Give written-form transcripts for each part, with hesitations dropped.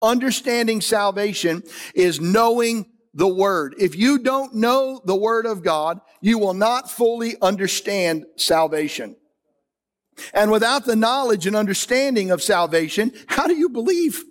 understanding salvation is knowing the Word. If you don't know the Word of God, you will not fully understand salvation. And without the knowledge and understanding of salvation, how do you believe?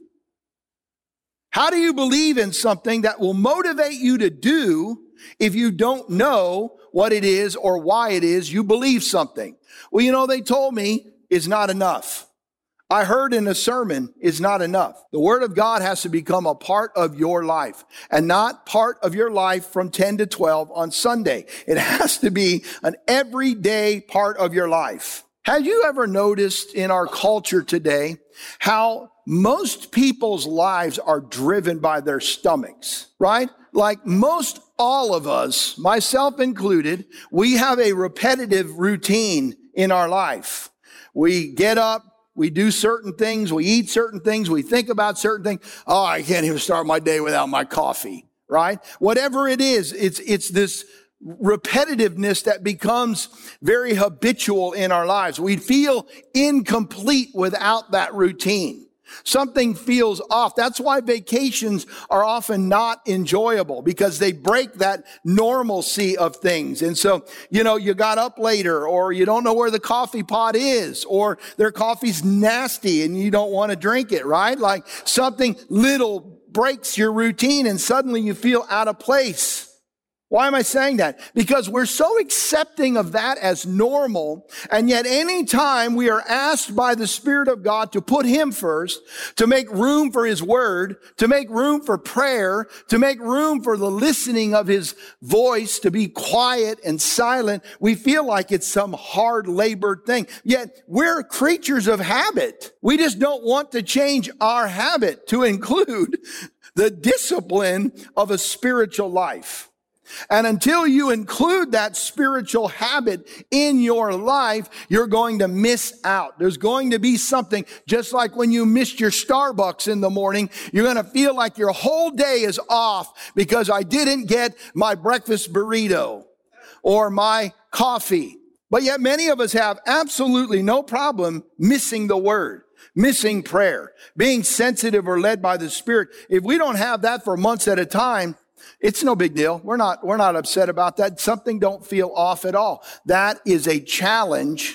How do you believe in something that will motivate you to do if you don't know what it is or why it is you believe something? Well, they told me it's not enough. I heard in a sermon is not enough. The Word of God has to become a part of your life and not part of your life from 10 to 12 on Sunday. It has to be an everyday part of your life. Have you ever noticed in our culture today how most people's lives are driven by their stomachs, right? Like most all of us, myself included, we have a repetitive routine in our life. We get up, we do certain things, we eat certain things, we think about certain things. Oh, I can't even start my day without my coffee, right? Whatever it is, it's this repetitiveness that becomes very habitual in our lives. We feel incomplete without that routine. Something feels off. That's why vacations are often not enjoyable, because they break that normalcy of things. And so, you got up later, or you don't know where the coffee pot is, or their coffee's nasty and you don't want to drink it, right? Like something little breaks your routine and suddenly you feel out of place. Why am I saying that? Because we're so accepting of that as normal, and yet anytime we are asked by the Spirit of God to put Him first, to make room for His Word, to make room for prayer, to make room for the listening of His voice, to be quiet and silent, we feel like it's some hard labored thing. Yet we're creatures of habit. We just don't want to change our habit to include the discipline of a spiritual life. And until you include that spiritual habit in your life, you're going to miss out. There's going to be something, just like when you missed your Starbucks in the morning, you're going to feel like your whole day is off because I didn't get my breakfast burrito or my coffee. But yet many of us have absolutely no problem missing the Word, missing prayer, being sensitive or led by the Spirit. If we don't have that for months at a time, it's no big deal. We're not upset about that. Something don't feel off at all. That is a challenge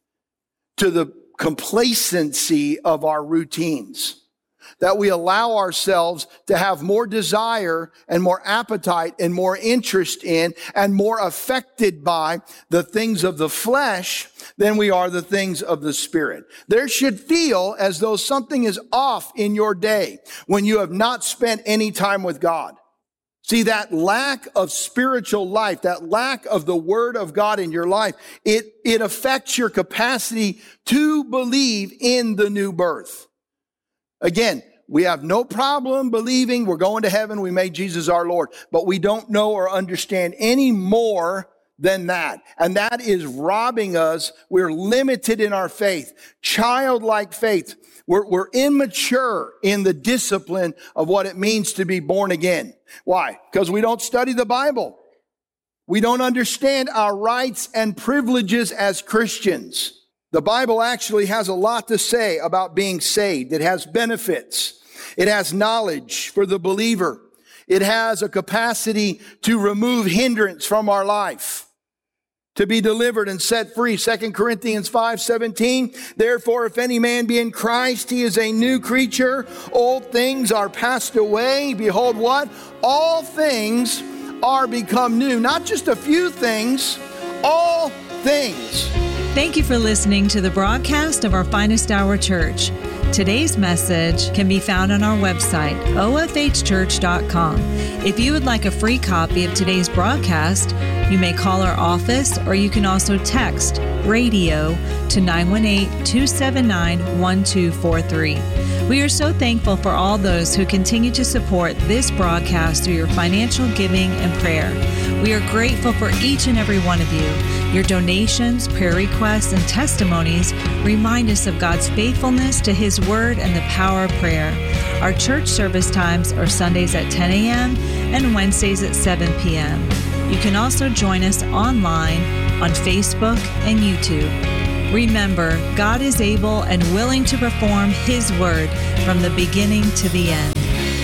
to the complacency of our routines, that we allow ourselves to have more desire and more appetite and more interest in and more affected by the things of the flesh than we are the things of the Spirit. There should feel as though something is off in your day when you have not spent any time with God. See, that lack of spiritual life, that lack of the Word of God in your life, it affects your capacity to believe in the new birth. Again, we have no problem believing we're going to heaven, we made Jesus our Lord, but we don't know or understand any more than that. And that is robbing us. We're limited in our faith, childlike faith. We're immature in the discipline of what it means to be born again. Why? Because we don't study the Bible. We don't understand our rights and privileges as Christians. The Bible actually has a lot to say about being saved. It has benefits. It has knowledge for the believer. It has a capacity to remove hindrance from our life, to be delivered and set free. 2 Corinthians 5:17, therefore, if any man be in Christ, he is a new creature. Old things are passed away. Behold, what? All things are become new. Not just a few things, all things. Thank you for listening to the broadcast of our Finest Hour Church. Today's message can be found on our website, ofhchurch.com. If you would like a free copy of today's broadcast, you may call our office, or you can also text radio to 918-279-1243. We are so thankful for all those who continue to support this broadcast through your financial giving and prayer. We are grateful for each and every one of you. Your donations, prayer requests, and testimonies remind us of God's faithfulness to His Word and the power of prayer. Our church service times are Sundays at 10 a.m. and Wednesdays at 7 p.m. You can also join us online on Facebook and YouTube. Remember, God is able and willing to perform His word from the beginning to the end.